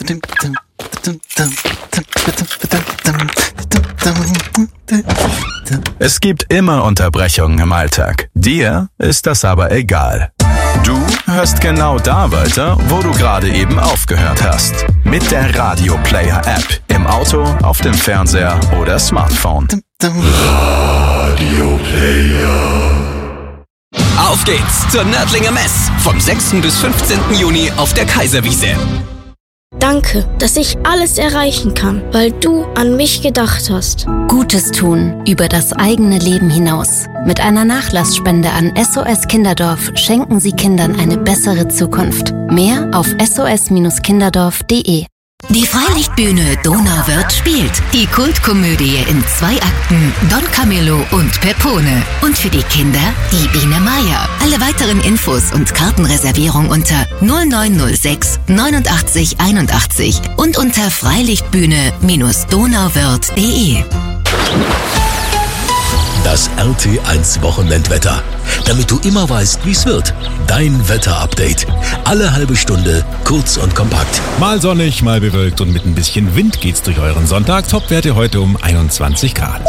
Es gibt immer Unterbrechungen im Alltag. Dir ist das aber egal. Du hörst genau da weiter, wo du gerade eben aufgehört hast. Mit der Radio Player App. Im Auto, auf dem Fernseher oder Smartphone. Radio Player. Auf geht's zur Nördlinger Mess vom 6. bis 15. Juni auf der Kaiserwiese. Danke, dass ich alles erreichen kann, weil du an mich gedacht hast. Gutes tun über das eigene Leben hinaus. Mit einer Nachlassspende an SOS Kinderdorf schenken Sie Kindern eine bessere Zukunft. Mehr auf sos-kinderdorf.de. Die Freilichtbühne Donauwörth spielt die Kultkomödie in 2 Akten Don Camillo und Pepone. Und für die Kinder die Biene Meier. Alle weiteren Infos und Kartenreservierung unter 0906 89 81 und unter freilichtbühne-donauwörth.de. Das RT1 Wochenendwetter. Damit du immer weißt, wie es wird. Dein Wetterupdate. Alle halbe Stunde, kurz und kompakt. Mal sonnig, mal bewölkt und mit ein bisschen Wind geht's durch euren Sonntag. Topwerte heute um 21 Grad.